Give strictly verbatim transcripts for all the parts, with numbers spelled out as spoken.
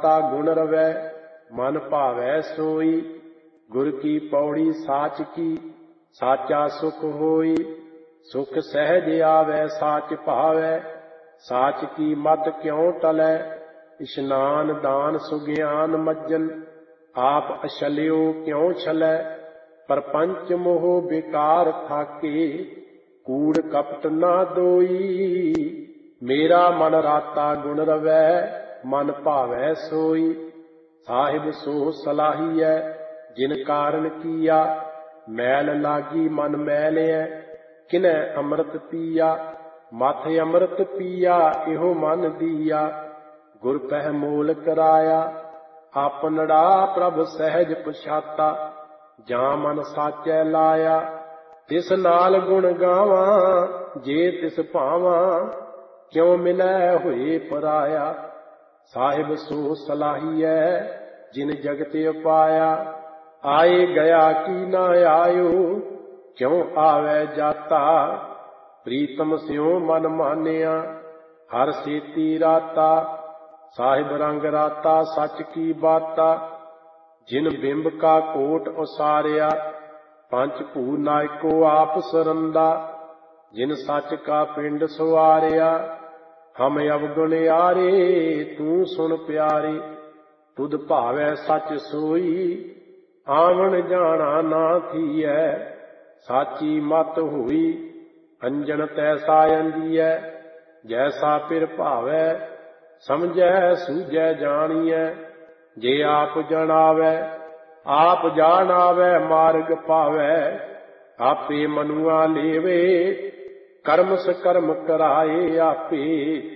राता गुण रवै मन भावै सोई। गुर की पौड़ी साच की साचा सुख होई। सुख सहज आवै साच भावै साच की मत क्यों टलै। इशनान दान सुग्यान मज्जन आप अछल्यो क्यों छलै। परपंच मोह बेकार थाके कूड़ कपट ना दोई। मेरा मन राता गुण रवै मन भावै सोई। साहिब सो सलाहियै जिन कारण किया मैल लागी मन मैलिऐ किनै अमृत पिया। मथ अमृत पिया इहो मन दिया गुर पह मोल कराया। आपनड़ा प्रभ सहज पछाता जां मन साचै लाया। तिस नाल गुण गावां जे तिस भावां क्यों मिलै होए पराया। साहिब सो सलाहियै जिन जगत उपाया आए गया की ना आयो क्यों आवे जाता। प्रीतम स्यों मन मानिया हर सेती राता। साहिब रंग राता सच की बाता जिन बिंब का कोट उसारिया। पंच भू नायको आप सरंदा जिन सच का पिंड सवारिया। हम अवगुण यारे तू सुन प्यारे तुद भावै सच सोई। आवन जाना ना थीऐ साची मत होई। अंजन तैसा अंजिऐ जैसा पिर भावै समझै सूझै जानिऐ। जे आप जनावै आप जानावै मार्ग पावै। आपे मनुआ लेवे कर्म सकर्म कराए आपे।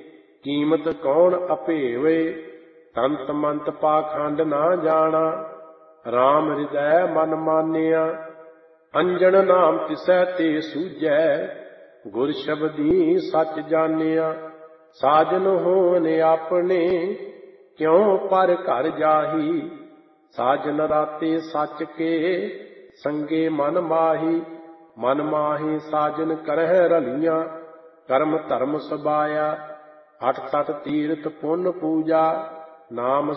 कीमत कौन अपेवे तंत मंत पाखंड ना जाना। राम हृदय मन मानिया अंजन नाम तिसै ते सूझै। गुर शब्दी सच जानिया साजन होन अपने क्यों पर घर जाही। साजन राते सच के संगे मन माही। मन माही साजन करह रलियां कर्म धर्म सबाया। अठ तट तीर्थ पुन पूजा नाम